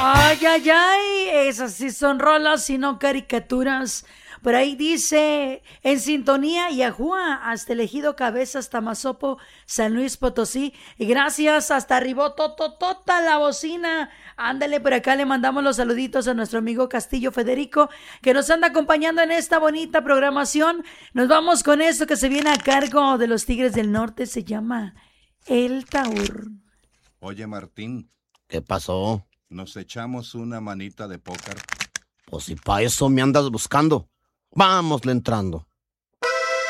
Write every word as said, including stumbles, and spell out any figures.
Ay, ay, ay, esas sí son rolas y no caricaturas. Por ahí dice, en sintonía, Yahua, hasta elegido Cabezas, Tamazopo, San Luis Potosí. Y gracias, hasta arribó, tototota la bocina. Ándale, por acá le mandamos los saluditos a nuestro amigo Castillo Federico, que nos anda acompañando en esta bonita programación. Nos vamos con esto que se viene a cargo de los Tigres del Norte, se llama El Taur. Oye, Martín. ¿Qué pasó? Nos echamos una manita de póker. Pues si pa' eso me andas buscando. Vámosle entrando.